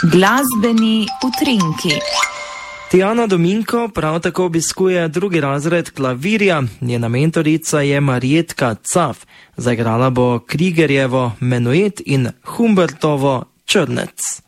Glasbeni utrinki. Tijana Dominko prav tako obiskuje 2. razred klavirja, njena mentorica je Marjetka Caf. Zaigrala bo Kriegerjevo Menuet in Humbertovo Črnec.